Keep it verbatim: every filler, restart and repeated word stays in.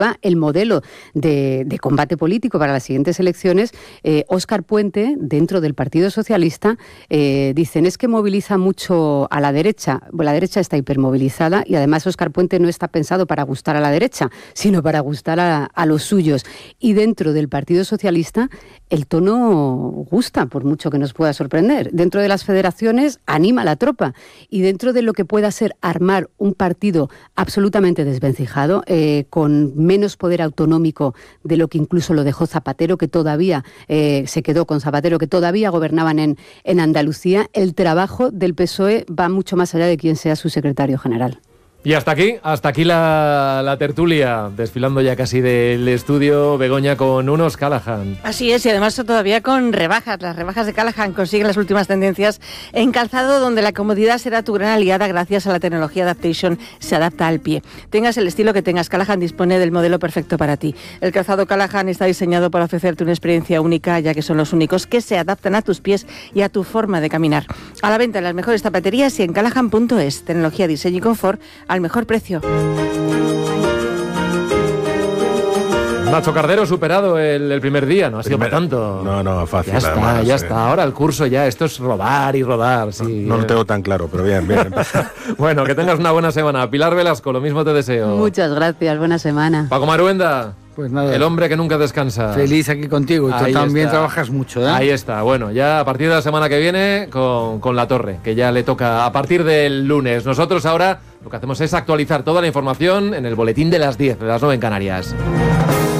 el modelo de, de combate político para las siguientes elecciones, eh, Óscar Puente, dentro del Partido Socialista, eh, dicen es que moviliza mucho a la derecha. Bueno, la derecha está hipermovilizada y además Óscar Puente no está pensado para gustar a la derecha, sino para gustar a, a los suyos. Y dentro del Partido Socialista el tono gusta, por mucho que nos pueda sorprender. Dentro de las federaciones anima a la tropa y dentro de lo que pueda ser armar un partido absolutamente desvencijado, eh, con menos poder autonómico de lo que incluso lo dejó Zapatero, que todavía eh, se quedó con Zapatero, que todavía gobernaban en, en Andalucía, el trabajo del P S O E va mucho más allá de quien sea su secretario general. Y hasta aquí, hasta aquí la, la tertulia, desfilando ya casi del estudio, Begoña, con unos Callahan. Así es, y además todavía con rebajas. Las rebajas de Callahan consiguen las últimas tendencias en calzado, donde la comodidad será tu gran aliada gracias a la tecnología Adaptation, se adapta al pie. Tengas el estilo que tengas, Callahan dispone del modelo perfecto para ti. El calzado Callahan está diseñado para ofrecerte una experiencia única, ya que son los únicos que se adaptan a tus pies y a tu forma de caminar. A la venta en las mejores zapaterías y en callahan punto es. Tecnología, diseño y confort al mejor precio. Nacho Cardero superado el, el primer día, no ha sido para tanto. No, no, fácil. Ya está, además, ya eh. está. Ahora el curso ya, esto es rodar y rodar. Sí. No, no lo tengo tan claro, pero bien, bien. Bueno, que tengas una buena semana. Pilar Velasco, lo mismo te deseo. Muchas gracias, buena semana. Paco Maruenda. Pues nada. El hombre que nunca descansa. Feliz aquí contigo. Y tú Ahí también está. trabajas mucho, ¿eh? Ahí está. Bueno, ya a partir de la semana que viene con, con La Torre, que ya le toca a partir del lunes. Nosotros ahora lo que hacemos es actualizar toda la información en el boletín de las diez, de las nueve en Canarias.